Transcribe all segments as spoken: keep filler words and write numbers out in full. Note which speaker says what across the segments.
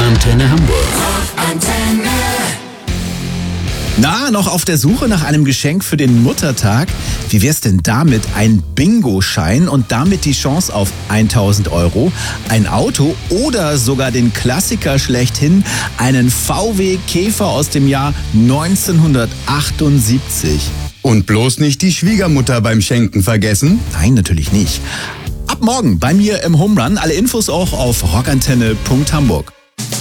Speaker 1: Antenne Hamburg.
Speaker 2: Antenne.
Speaker 3: Na, noch auf der Suche nach einem Geschenk für den Muttertag? Wie wär's denn damit? Ein Bingo-Schein und damit die Chance auf tausend Euro, ein Auto oder sogar den Klassiker schlechthin, einen V W Käfer aus dem Jahr neunzehnhundertachtundsiebzig.
Speaker 4: Und bloß nicht die Schwiegermutter beim Schenken vergessen?
Speaker 3: Nein, natürlich nicht. Ab morgen bei mir im Home Run. Alle Infos auch auf rockantenne punkt hamburg.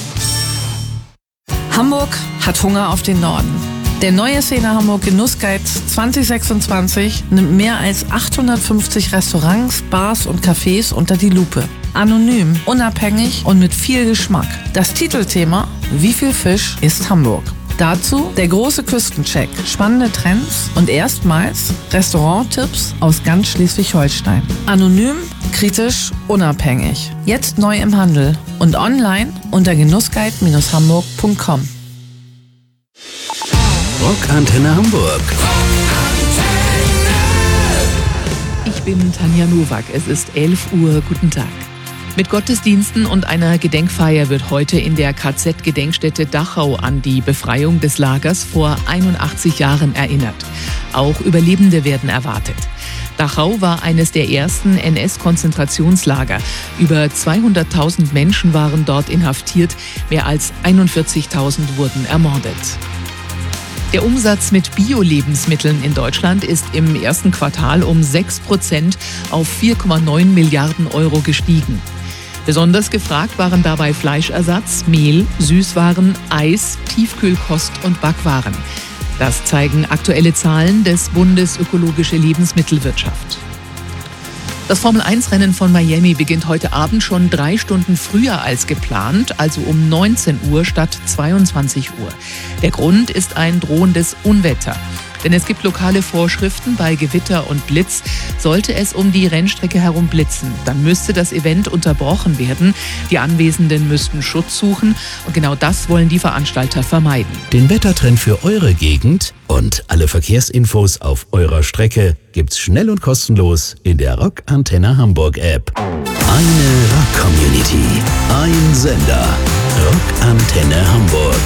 Speaker 5: Hamburg hat Hunger auf den Norden. Der neue Szene Hamburg Genussguide zwanzig sechsundzwanzig nimmt mehr als achthundertfünfzig Restaurants, Bars und Cafés unter die Lupe. Anonym, unabhängig und mit viel Geschmack. Das Titelthema: Wie viel Fisch ist Hamburg? Dazu der große Küstencheck, spannende Trends und erstmals Restauranttipps aus ganz Schleswig-Holstein. Anonym, kritisch, unabhängig. Jetzt neu im Handel und online unter genussguide Bindestrich hamburg punkt com.
Speaker 1: Rockantenne Hamburg.
Speaker 6: Ich bin Tanja Nowak. Es ist elf Uhr. Guten Tag. Mit Gottesdiensten und einer Gedenkfeier wird heute in der K Z-Gedenkstätte Dachau an die Befreiung des Lagers vor einundachtzig Jahren erinnert. Auch Überlebende werden erwartet. Dachau war eines der ersten N S-Konzentrationslager. Über zweihunderttausend Menschen waren dort inhaftiert, mehr als einundvierzigtausend wurden ermordet. Der Umsatz mit Bio-Lebensmitteln in Deutschland ist im ersten Quartal um sechs Prozent auf vier Komma neun Milliarden Euro gestiegen. Besonders gefragt waren dabei Fleischersatz, Mehl, Süßwaren, Eis, Tiefkühlkost und Backwaren. Das zeigen aktuelle Zahlen des Bundes Ökologische Lebensmittelwirtschaft. Das Formel eins Rennen von Miami beginnt heute Abend schon drei Stunden früher als geplant, also um neunzehn Uhr statt zweiundzwanzig Uhr. Der Grund ist ein drohendes Unwetter. Denn es gibt lokale Vorschriften: Bei Gewitter und Blitz sollte es um die Rennstrecke herum blitzen. Dann müsste das Event unterbrochen werden. Die Anwesenden müssten Schutz suchen. Und genau das wollen die Veranstalter vermeiden.
Speaker 1: Den Wettertrend für eure Gegend und alle Verkehrsinfos auf eurer Strecke gibt's schnell und kostenlos in der Rockantenne Hamburg App. Eine Rock-Community, ein Sender. Rockantenne Hamburg.